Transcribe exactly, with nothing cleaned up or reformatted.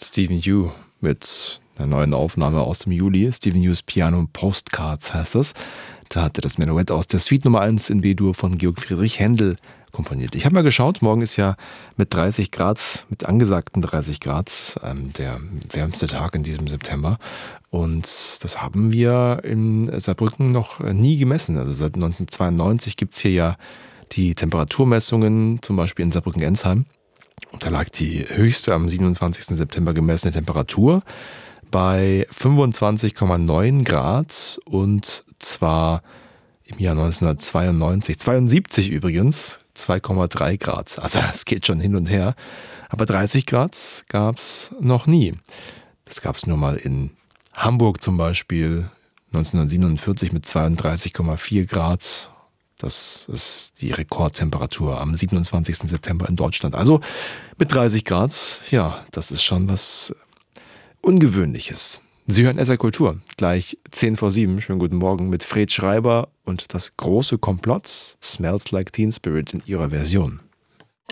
Stephen Yu mit einer neuen Aufnahme aus dem Juli. Stephen Yu's Piano Postcards heißt das. Da hat er das Menuett aus der Suite Nummer eins in B-Dur von Georg Friedrich Händel komponiert. Ich habe mal geschaut, morgen ist ja mit dreißig Grad, mit angesagten dreißig Grad, ähm, der wärmste Tag in diesem September. Und das haben wir in Saarbrücken noch nie gemessen. Also seit neunzehnhundertzweiundneunzig gibt es hier ja die Temperaturmessungen, zum Beispiel in Saarbrücken-Ensheim. Und da lag die höchste am siebenundzwanzigsten September gemessene Temperatur bei fünfundzwanzig Komma neun Grad und zwar im Jahr neunzehnhundertzweiundneunzig, zweiundsiebzig übrigens, zwei Komma drei Grad. Also es geht schon hin und her. Aber dreißig Grad gab es noch nie. Das gab es nur mal in Hamburg zum Beispiel neunzehnhundertsiebenundvierzig mit zweiunddreißig Komma vier Grad. Das ist die Rekordtemperatur am siebenundzwanzigsten September in Deutschland. Also mit dreißig Grad, ja, das ist schon was Ungewöhnliches. Sie hören S R Kultur, gleich zehn vor sieben. Schönen guten Morgen mit Fred Schreiber und das große Komplott Smells Like Teen Spirit in ihrer Version.